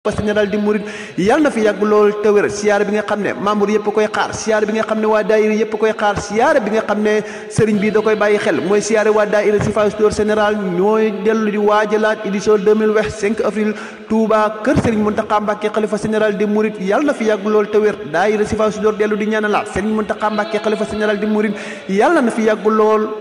général di murid yàlla na fi yàgg lool te wér siyaare bi nga xam ne membre yëpp koy xaar siyaare bi nga xam ne waa daayira yëpp koy xaar siyaare bi nga xam ne sëriñ bi da koy bàyyi xel mooy siyaare waa daayira Chifaa'u Sudoor général ñooy dellu di waajalaat édition 2020 5 avril Touba kër sëriñ Mountakha Mbacké xalifa général di murid yàlla na fi yàgg lool te wér daayira Chifaa'u Sudoor dellu di ñaanalaat sëriñ Mountakha Mbacké xalifa général di murid yàlla na fi yàgg lool